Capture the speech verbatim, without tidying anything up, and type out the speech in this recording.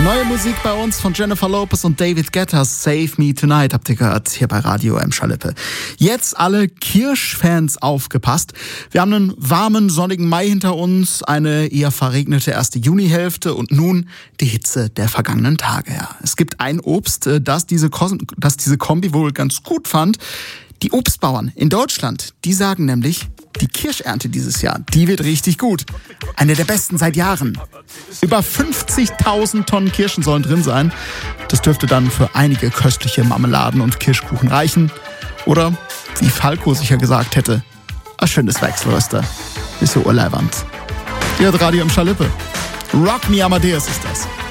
Neue Musik bei uns von Jennifer Lopez und David Guetta. Save Me Tonight habt ihr gehört hier bei Radio M. Schalippe. Jetzt alle Kirsch-Fans aufgepasst. Wir haben einen warmen, sonnigen Mai hinter uns, eine eher verregnete erste Junihälfte und nun die Hitze der vergangenen Tage. Ja. Es gibt ein Obst, das diese, Kos- das diese Kombi wohl ganz gut fand. Die Obstbauern in Deutschland, die sagen nämlich, die Kirschernte dieses Jahr, die wird richtig gut. Eine der besten seit Jahren. Über fünfzigtausend Tonnen Kirschen sollen drin sein. Das dürfte dann für einige köstliche Marmeladen und Kirschkuchen reichen. Oder, wie Falco sicher gesagt hätte, ein schönes Wechselröster. Ist so urleiwand. Ihr hört Radio im Schalippe. Rock Me Amadeus ist das.